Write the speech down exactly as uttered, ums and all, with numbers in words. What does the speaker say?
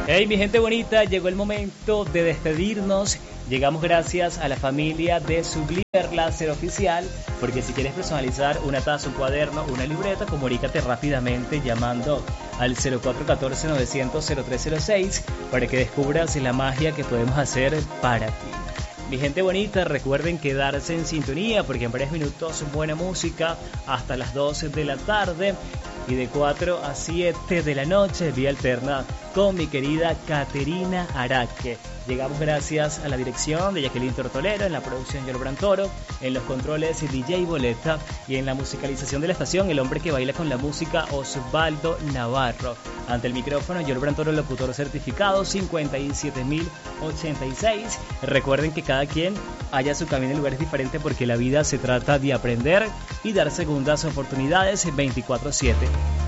Hey, mi gente bonita, llegó el momento de despedirnos. Llegamos gracias a la familia de Sublimer Láser Oficial, porque si quieres personalizar una taza, un cuaderno, una libreta, comunícate rápidamente llamando al cero cuatro uno cuatro, novecientos, cero tres cero seis para que descubras la magia que podemos hacer para ti. Mi gente bonita, recuerden quedarse en sintonía porque en varios minutos buena música hasta las doce de la tarde y de cuatro a siete de la noche vía alterna con mi querida Caterina Araque. Llegamos gracias a la dirección de Jacqueline Tortolero, en la producción Yolbran Toro, en los controles D J Boleta y en la musicalización de la estación el hombre que baila con la música Osvaldo Navarro. Ante el micrófono Yolbran Toro, locutor certificado cincuenta y siete mil ochenta y seis. Recuerden que cada quien haya su camino en lugares diferentes porque la vida se trata de aprender y dar segundas oportunidades veinticuatro siete.